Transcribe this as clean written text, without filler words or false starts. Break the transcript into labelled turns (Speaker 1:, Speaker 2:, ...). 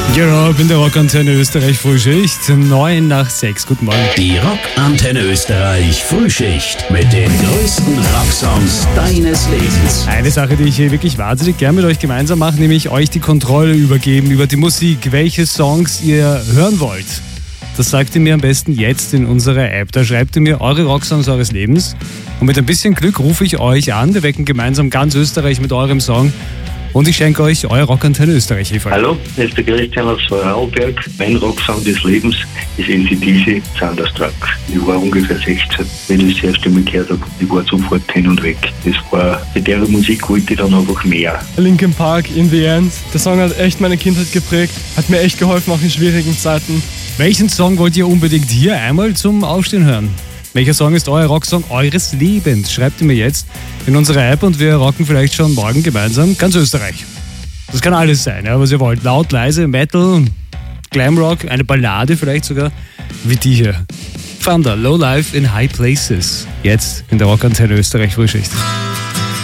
Speaker 1: Genau, bin der Rockantenne Österreich Frühschicht, 9 nach 6. Guten Morgen.
Speaker 2: Die Rockantenne Österreich Frühschicht mit den größten Rocksongs deines Lebens.
Speaker 1: Eine Sache, die ich hier wirklich wahnsinnig gern mit euch gemeinsam mache, nämlich euch die Kontrolle übergeben über die Musik, welche Songs ihr hören wollt. Das sagt ihr mir am besten jetzt in unserer App. Da schreibt ihr mir eure Rocksongs eures Lebens und mit ein bisschen Glück rufe ich euch an. Wir wecken gemeinsam ganz Österreich mit eurem Song. Und ich schenke euch euer Rockantenne Österreich.
Speaker 3: Hallo, hier ist der Christian aus Vorarlberg. Mein Rocksong des Lebens ist AC/DC Thunderstruck. Ich war ungefähr 16, wenn ich das erste Mal gehört habe. Ich war sofort hin und weg. Bei der Musik wollte ich dann einfach mehr.
Speaker 4: Linkin Park, In the End. Der Song hat echt meine Kindheit geprägt, hat mir echt geholfen, auch in schwierigen Zeiten.
Speaker 1: Welchen Song wollt ihr unbedingt hier einmal zum Aufstehen hören? Welcher Song ist euer Rocksong eures Lebens? Schreibt ihr mir jetzt in unsere App und wir rocken vielleicht schon morgen gemeinsam ganz Österreich. Das kann alles sein, ja, was ihr wollt. Laut, leise, Metal, Glamrock, eine Ballade vielleicht sogar, wie die hier. Thunder, Low Life in High Places. Jetzt in der Rockantenne Österreich Frühschicht.